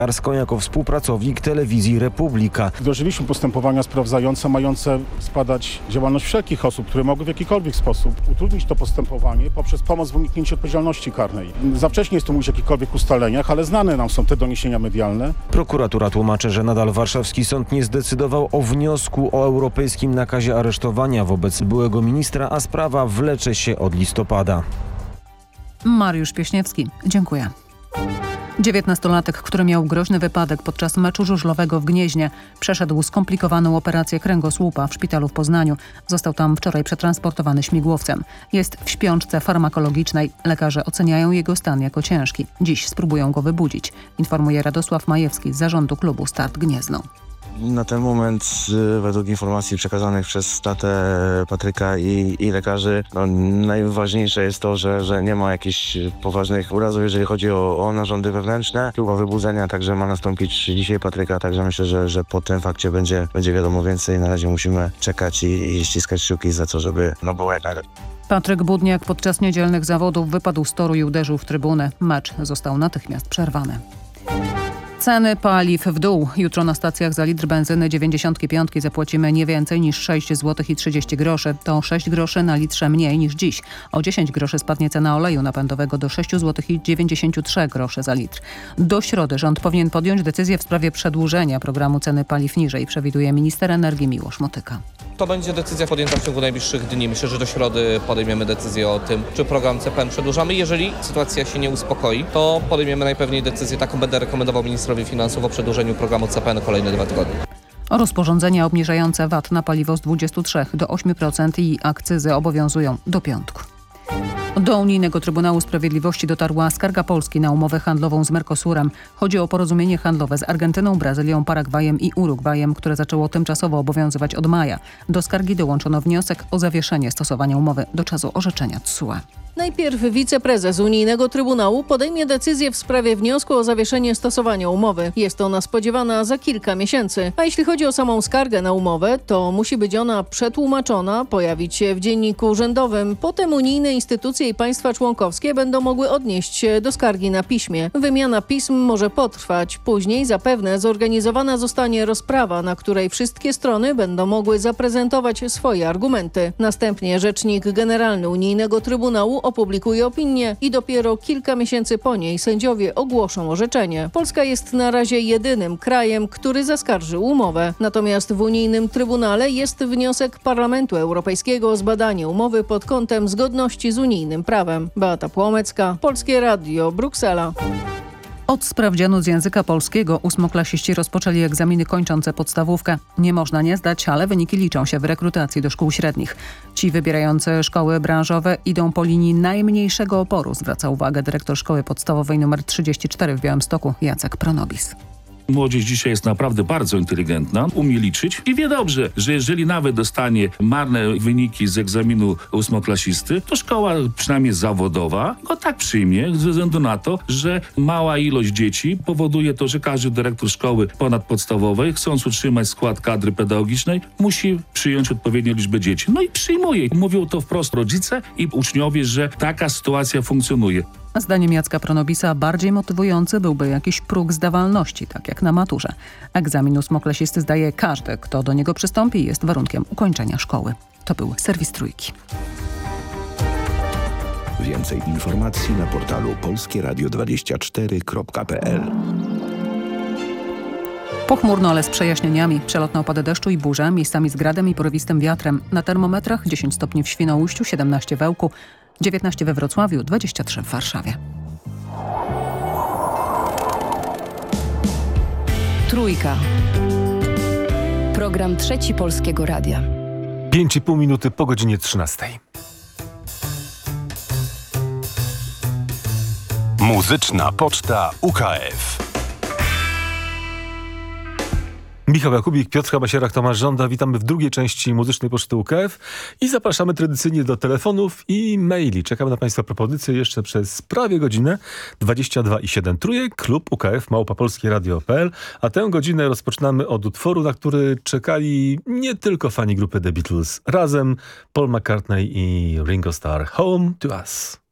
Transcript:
dziennikarską jako współpracownik telewizji Republika. Wdrożyliśmy postępowania sprawdzające mające zbadać działalność wszelkich osób, które mogły w jakikolwiek sposób utrudnić to postępowanie poprzez pomoc w uniknięciu odpowiedzialności karnej. Za wcześnie jest tu mówić o jakichkolwiek ustaleniach, ale znane nam są te doniesienia medialne. Prokuratura tłumaczy, że nadal warszawski sąd nie zdecydował o wniosku o europejskim nakazie aresztowania wobec byłego ministra, a sprawa wlecze się od listopada. Mariusz Pieśniewski, dziękuję. 19-latek, który miał groźny wypadek podczas meczu żużlowego w Gnieźnie, przeszedł skomplikowaną operację kręgosłupa w szpitalu w Poznaniu. Został tam wczoraj przetransportowany śmigłowcem. Jest w śpiączce farmakologicznej. Lekarze oceniają jego stan jako ciężki. Dziś spróbują go wybudzić, informuje Radosław Majewski z zarządu klubu Start Gniezno. Na ten moment, według informacji przekazanych przez tatę Patryka i lekarzy, najważniejsze jest to, że nie ma jakichś poważnych urazów, jeżeli chodzi o narządy wewnętrzne. Próba wybudzenia także ma nastąpić dzisiaj Patryka, także myślę, że po tym fakcie będzie wiadomo więcej. Na razie musimy czekać i ściskać kciuki za to, żeby było jak najlepiej. Patryk Budniak podczas niedzielnych zawodów wypadł z toru i uderzył w trybunę. Mecz został natychmiast przerwany. Ceny paliw w dół. Jutro na stacjach za litr benzyny 95 zapłacimy nie więcej niż 6 zł i 30 groszy. To 6 groszy na litrze mniej niż dziś. O 10 groszy spadnie cena oleju napędowego do 6 zł i 93 groszy za litr. Do środy rząd powinien podjąć decyzję w sprawie przedłużenia programu ceny paliw niżej, przewiduje minister energii Miłosz Motyka. To będzie decyzja podjęta w ciągu najbliższych dni. Myślę, że do środy podejmiemy decyzję o tym, czy program CPN przedłużamy. Jeżeli sytuacja się nie uspokoi, to podejmiemy najpewniej decyzję, taką będę rekomendował ministrowi finansów o przedłużeniu programu CPN o kolejne 2 tygodnie. Rozporządzenia obniżające VAT na paliwo z 23 do 8% i akcyzy obowiązują do piątku. Do Unijnego Trybunału Sprawiedliwości dotarła skarga Polski na umowę handlową z Mercosurem. Chodzi o porozumienie handlowe z Argentyną, Brazylią, Paragwajem i Urugwajem, które zaczęło tymczasowo obowiązywać od maja. Do skargi dołączono wniosek o zawieszenie stosowania umowy do czasu orzeczenia TSUE. Najpierw wiceprezes Unijnego Trybunału podejmie decyzję w sprawie wniosku o zawieszenie stosowania umowy. Jest ona spodziewana za kilka miesięcy. A jeśli chodzi o samą skargę na umowę, to musi być ona przetłumaczona, pojawić się w dzienniku urzędowym. Potem unijne instytucje i państwa członkowskie będą mogły odnieść się do skargi na piśmie. Wymiana pism może potrwać. Później zapewne zorganizowana zostanie rozprawa, na której wszystkie strony będą mogły zaprezentować swoje argumenty. Następnie rzecznik generalny Unijnego Trybunału opublikuje opinię i dopiero kilka miesięcy po niej sędziowie ogłoszą orzeczenie. Polska jest na razie jedynym krajem, który zaskarżył umowę. Natomiast w Unijnym Trybunale jest wniosek Parlamentu Europejskiego o zbadanie umowy pod kątem zgodności z unijnym prawem. Beata Płomecka, Polskie Radio, Bruksela. Od sprawdzianu z języka polskiego ósmoklasiści rozpoczęli egzaminy kończące podstawówkę. Nie można nie zdać, ale wyniki liczą się w rekrutacji do szkół średnich. Ci wybierający szkoły branżowe idą po linii najmniejszego oporu, zwraca uwagę dyrektor szkoły podstawowej nr 34 w Białymstoku Jacek Pronobis. Młodzież dzisiaj jest naprawdę bardzo inteligentna, umie liczyć i wie dobrze, że jeżeli nawet dostanie marne wyniki z egzaminu ósmoklasisty, to szkoła, przynajmniej zawodowa, go tak przyjmie ze względu na to, że mała ilość dzieci powoduje to, że każdy dyrektor szkoły ponadpodstawowej, chcąc utrzymać skład kadry pedagogicznej, musi przyjąć odpowiednią liczbę dzieci. No i przyjmuje. Mówią to wprost rodzice i uczniowie, że taka sytuacja funkcjonuje. Zdaniem Jacka Pronobisa bardziej motywujący byłby jakiś próg zdawalności, tak jak na maturze. Egzamin ósmoklasisty zdaje każdy, kto do niego przystąpi i jest warunkiem ukończenia szkoły. To był serwis Trójki. Więcej informacji na portalu polskieradio24.pl. Pochmurno, ale z przejaśnieniami. Przelotne opady deszczu i burze, miejscami z gradem i porywistym wiatrem. Na termometrach 10 stopni w Świnoujściu, 17 w Ełku, 19 we Wrocławiu, 23 w Warszawie. Trójka. Program Trzeci Polskiego Radia. 5,5 minuty po godzinie 13. Muzyczna Poczta UKF. Michał Jakubik, Piotr Habasierak, Tomasz Żąda. Witamy w drugiej części Muzycznej Poczty UKF i zapraszamy tradycyjnie do telefonów i maili. Czekamy na Państwa propozycje jeszcze przez prawie godzinę. 22,7 trójek, klub UKF małpa.polskieradio.pl, a tę godzinę rozpoczynamy od utworu, na który czekali nie tylko fani grupy The Beatles. Razem Paul McCartney i Ringo Starr. Home to Us.